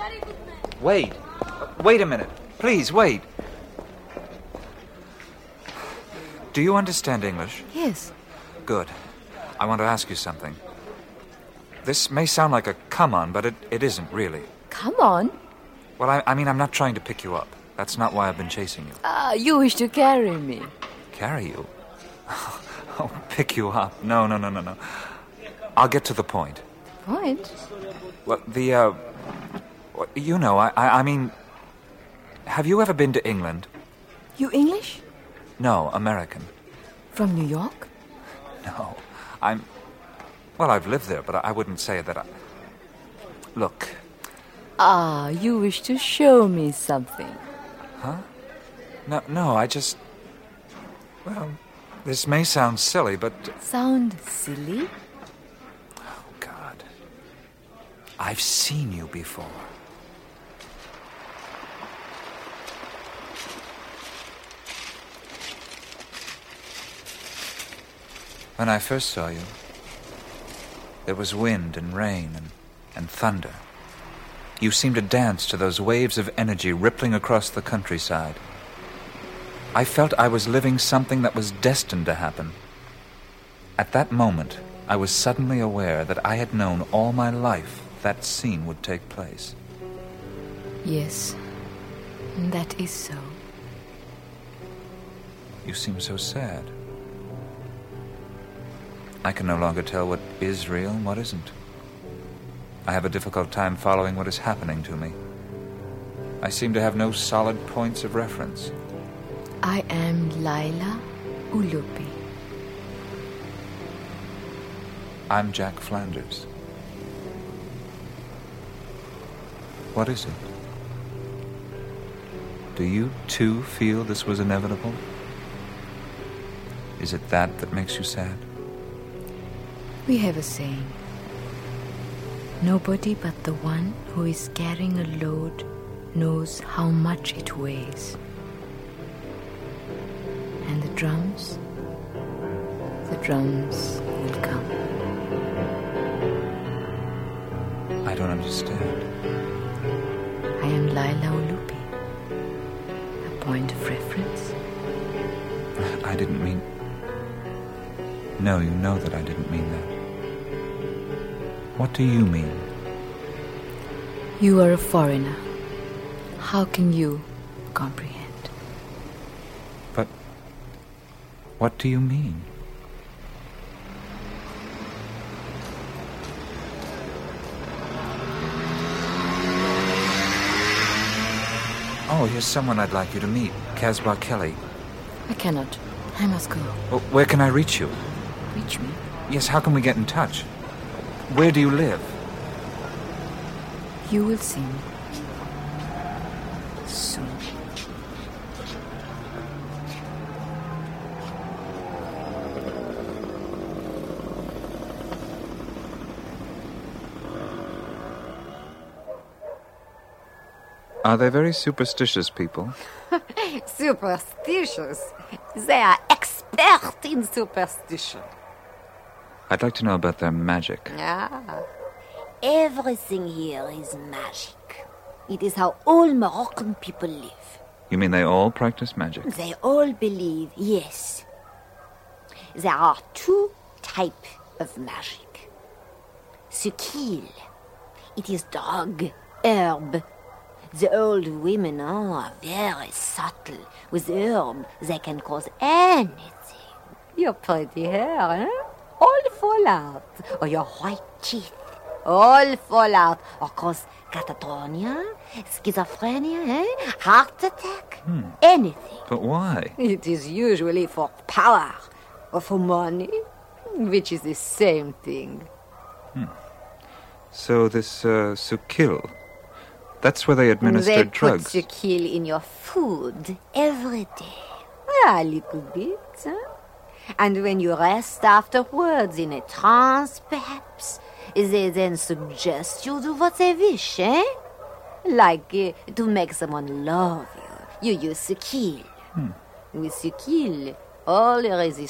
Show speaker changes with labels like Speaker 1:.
Speaker 1: Wait. Wait a minute. Please, wait. Do you understand English?
Speaker 2: Yes.
Speaker 1: Good. I want to ask you something. This may sound like a come-on, but it isn't really.
Speaker 2: Come on.
Speaker 1: Well, I mean, I'm not trying to pick you up. That's not why I've been chasing you.
Speaker 2: You wish to carry me.
Speaker 1: Carry you? Oh, pick you up. No. I'll get to the point.
Speaker 2: Point?
Speaker 1: Well, I mean, have you ever been to England?
Speaker 2: You English?
Speaker 1: No, American.
Speaker 2: From New York?
Speaker 1: No, I've lived there, but I wouldn't say that I... Look.
Speaker 2: You wish to show me something.
Speaker 1: Huh? No, I just... Well, this may sound silly, but...
Speaker 2: Sound silly?
Speaker 1: Oh, God. I've seen you before. When I first saw you, there was wind and rain and thunder. You seemed to dance to those waves of energy rippling across the countryside. I felt I was living something that was destined to happen. At that moment, I was suddenly aware that I had known all my life that scene would take place.
Speaker 2: Yes, that is so.
Speaker 1: You seem so sad. I can no longer tell what is real and what isn't. I have a difficult time following what is happening to me. I seem to have no solid points of reference.
Speaker 2: I am Laila Ulupi.
Speaker 1: I'm Jack Flanders. What is it? Do you, too, feel this was inevitable? Is it that makes you sad?
Speaker 2: We have a saying. Nobody but the one who is carrying a load knows how much it weighs. And the drums will come.
Speaker 1: I don't understand.
Speaker 2: I am Laila Ulupi. A point of reference?
Speaker 1: I didn't mean... No, you know that I didn't mean that. What do you mean?
Speaker 2: You are a foreigner. How can you comprehend?
Speaker 1: But what do you mean? Oh, here's someone I'd like you to meet. Casbah Kelly.
Speaker 2: I cannot. I must go.
Speaker 1: Well, where can I reach you?
Speaker 2: Reach me?
Speaker 1: Yes, how can we get in touch? Where do you live?
Speaker 2: You will see me. Soon.
Speaker 1: Are they very superstitious people?
Speaker 3: Superstitious? They are expert in superstition.
Speaker 1: I'd like to know about their magic.
Speaker 3: Everything here is magic. It is how all Moroccan people live.
Speaker 1: You mean they all practice magic?
Speaker 3: They all believe, yes. There are two types of magic. Sukil. It is dog, herb. The old women are very subtle. With herb, they can cause anything. Your pretty hair, all fall out. Or your white teeth, all fall out. Or cause catatonia, schizophrenia, heart attack, anything.
Speaker 1: But why?
Speaker 3: It is usually for power or for money, which is the same thing.
Speaker 1: So this Sukil, that's where they administer drugs.
Speaker 3: They put Sukil in your food every day. A little bit, And when you rest afterwards in a trance, perhaps, they then suggest you do what they wish, Like to make someone love you. You use Sukil. With Sukil, all resistance